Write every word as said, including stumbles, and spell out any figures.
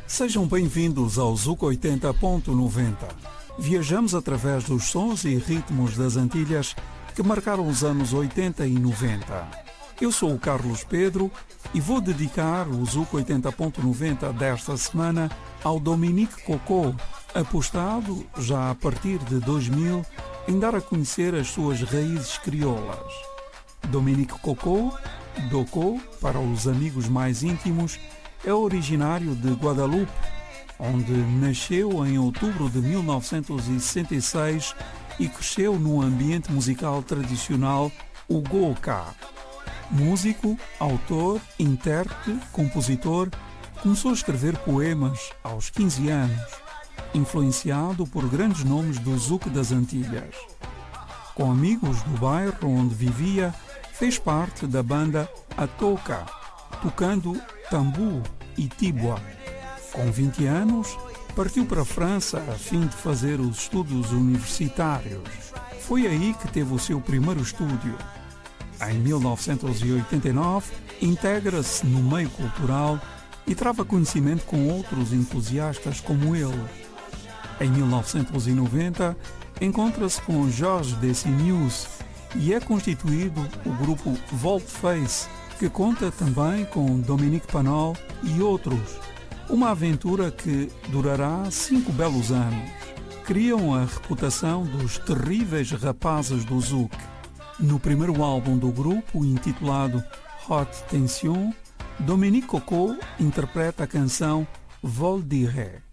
Sejam bem-vindos ao Zuc oitenta ponto noventa. Viajamos através dos sons e ritmos das Antilhas que marcaram os anos oitenta e noventa. Eu sou o Carlos Pedro e vou dedicar o Zuc oitenta ponto noventa desta semana ao Dominique Cocó, apostado já a partir de dois mil em dar a conhecer as suas raízes crioulas. Dominique Cocó, Doco, para os amigos mais íntimos, é originário de Guadalupe, onde nasceu em outubro de mil novecentos e sessenta e seis e cresceu num ambiente musical tradicional, o Goka. Músico, autor, intérprete, compositor, começou a escrever poemas aos quinze anos, influenciado por grandes nomes do Zuc das Antilhas. Com amigos do bairro onde vivia, fez parte da banda Atoca, tocando tambu e tibua. Com vinte anos, partiu para a França a fim de fazer os estudos universitários. Foi aí que teve o seu primeiro estúdio. Em mil novecentos e oitenta e nove, integra-se no meio cultural e trava conhecimento com outros entusiastas como ele. Em mil novecentos e noventa, encontra-se com Georges Decimus e é constituído o grupo Volte-Face, que conta também com Dominique Panol e outros. Uma aventura que durará cinco belos anos. Criam a reputação dos terríveis rapazes do Zuc. No primeiro álbum do grupo, intitulado Hot Tension, Dominique Cocó interpreta a canção Vol d'Ire.